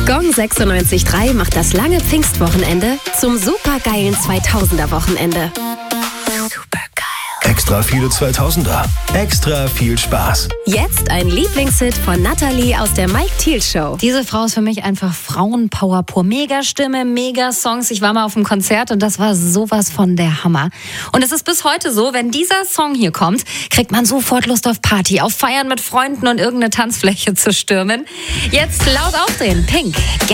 Gong 96.3 macht das lange Pfingstwochenende zum supergeilen 2000er-Wochenende. Extra viele 2000er. Extra viel Spaß. Jetzt ein Lieblingshit von Natalie aus der Mike Thiel Show. Diese Frau ist für mich einfach Frauenpower pur. Mega Stimme, mega Songs. Ich war mal auf einem Konzert und das war sowas von der Hammer. Und es ist bis heute so, wenn dieser Song hier kommt, kriegt man sofort Lust auf Party, auf Feiern mit Freunden und irgendeine Tanzfläche zu stürmen. Jetzt laut aufdrehen. Pink.